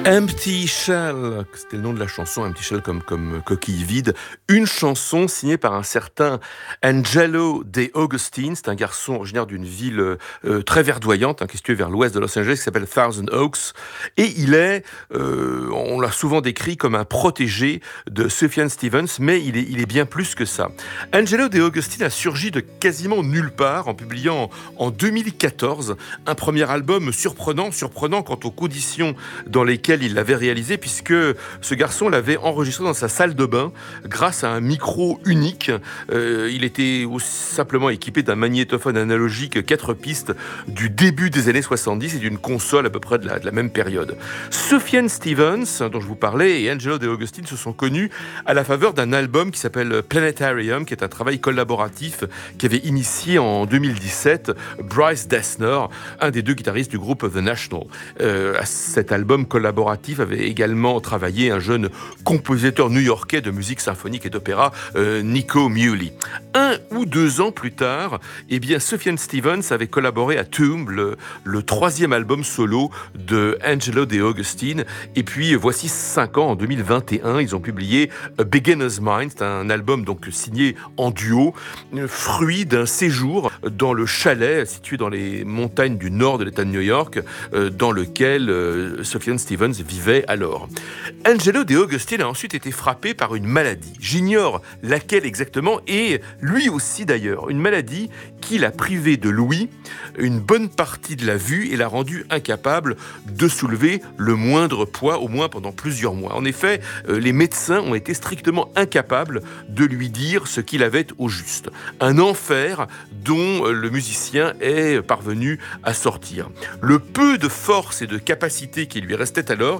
Empty Shell, c'était le nom de la chanson, Empty Shell comme coquille vide. Une chanson signée par un certain Angelo De Agostini. C'est un garçon originaire d'une ville très verdoyante, qui est située vers l'ouest de Los Angeles, qui s'appelle Thousand Oaks. Et il est, on l'a souvent décrit comme un protégé de Sufjan Stevens, mais il est bien plus que ça. Angelo De Agostini a surgi de quasiment nulle part en publiant en 2014 un premier album surprenant quant aux conditions dans lesquelles il l'avait réalisé, puisque ce garçon l'avait enregistré dans sa salle de bain grâce à un micro unique. Il était simplement équipé d'un magnétophone analogique 4 pistes du début des années 70 et d'une console à peu près de la même période. Sufjan Stevens, dont je vous parlais, et Angelo De Agostini se sont connus à la faveur d'un album qui s'appelle Planetarium, qui est un travail collaboratif qui avait initié en 2017 Bryce Dessner, un des deux guitaristes du groupe The National. À cet album collaboratif avait également travaillé un jeune compositeur new-yorkais de musique symphonique et d'opéra, Nico Muhly. 1 ou 2 ans plus tard, Sufjan Stevens avait collaboré à Tomb, le troisième album solo de Angelo De Agostini. Et puis, voici 5 ans, en 2021, ils ont publié A Beginner's Mind. C'est un album donc signé en duo, fruit d'un séjour dans le chalet situé dans les montagnes du nord de l'État de New York, dans lequel Sufjan Stevens vivait alors. Angelo De Agostini a ensuite été frappé par une maladie. J'ignore laquelle exactement, et lui aussi d'ailleurs. Une maladie qui l'a privé de l'ouïe, une bonne partie de la vue, et l'a rendu incapable de soulever le moindre poids, au moins pendant plusieurs mois. En effet, les médecins ont été strictement incapables de lui dire ce qu'il avait au juste. Un enfer dont le musicien est parvenu à sortir. Le peu de force et de capacité qui lui restait alors,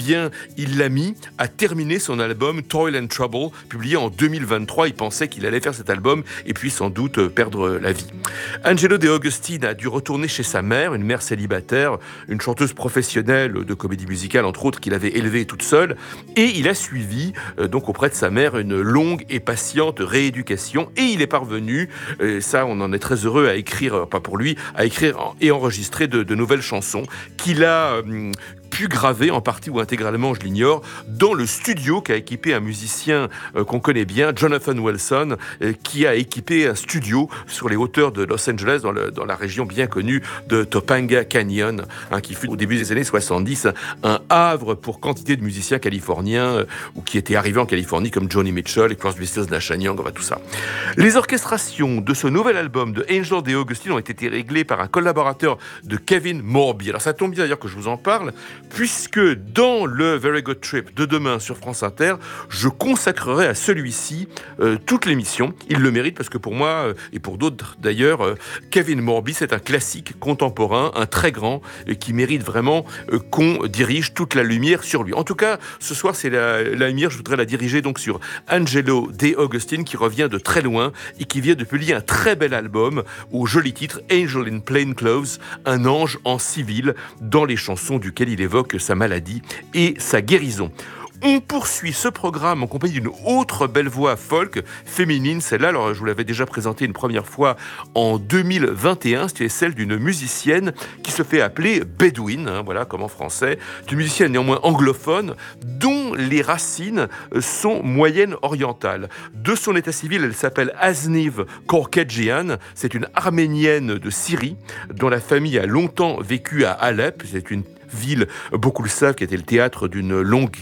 il l'a mis à terminer son album Toil and Trouble, publié en 2023. Il pensait qu'il allait faire cet album et puis sans doute perdre la vie. Angelo De Agostini a dû retourner chez sa mère, une mère célibataire, une chanteuse professionnelle de comédie musicale, entre autres, qu'il avait élevée toute seule, et il a suivi donc auprès de sa mère une longue et patiente rééducation, et il est parvenu, ça on en est très heureux, à écrire, pas pour lui, à écrire et enregistrer de nouvelles chansons qu'il a pu graver en partie ou intégralement, je l'ignore, dans le studio qu'a équipé un musicien qu'on connaît bien, Jonathan Wilson, qui a équipé un studio sur les hauteurs de Los Angeles, dans la région bien connue de Topanga Canyon, qui fut au début des années 70 un havre pour quantité de musiciens californiens ou qui étaient arrivés en Californie comme Joni Mitchell et Crosby, Stills, Nash & Young, tout ça. Les orchestrations de ce nouvel album de Angelo De Agostini ont été réglées par un collaborateur de Kevin Morby. Alors ça tombe bien d'ailleurs que je vous en parle, puisque dans le Very Good Trip de demain sur France Inter, je consacrerai à celui-ci toute l'émission. Il le mérite parce que pour moi, et pour d'autres d'ailleurs, Kevin Morby, c'est un classique contemporain, un très grand, qui mérite vraiment qu'on dirige toute la lumière sur lui. En tout cas, ce soir, c'est la lumière, je voudrais la diriger donc sur Angelo De Agostini, qui revient de très loin et qui vient de publier un très bel album au joli titre Angel in Plain Clothes, un ange en civil, dans les chansons duquel il évoque sa maladie et sa guérison. On poursuit ce programme en compagnie d'une autre belle voix folk féminine. Celle-là, alors je vous l'avais déjà présentée une première fois en 2021. C'était celle d'une musicienne qui se fait appeler Bedouine, voilà, comme en français. C'est une musicienne néanmoins anglophone dont les racines sont moyennes orientales. De son état civil, elle s'appelle Azniv Korkadjian. C'est une arménienne de Syrie dont la famille a longtemps vécu à Alep. C'est une ville, beaucoup le savent, qui était le théâtre d'une longue